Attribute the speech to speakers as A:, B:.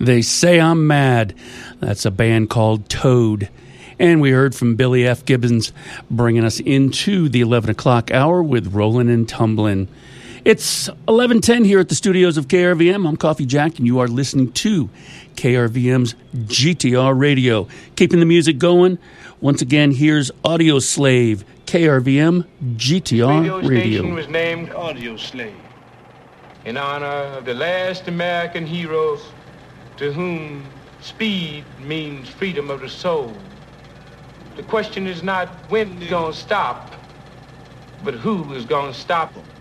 A: They Say I'm Mad. That's a band called Toad. And we heard from Billy F. Gibbons, bringing us into the 11 o'clock hour with Rollin' and Tumblin'. It's 11:10 here at the studios of KRVM. I'm Coffee Jack, and you are listening to KRVM's GTR Radio. Keeping the music going. Once again, here's Audio Slave, KRVM GTR Radio.
B: The radio station was named Audio Slave in honor of the last American heroes to whom speed means freedom of the soul. The question is not when it's going to stop, but who is going to stop them.